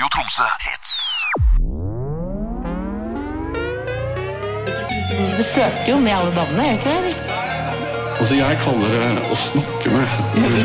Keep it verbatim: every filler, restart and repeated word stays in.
Radio Tromsø. Hits. Du flørter jo med alle damene, gjør du ikke det? Altså, jeg kaller det å snakke med.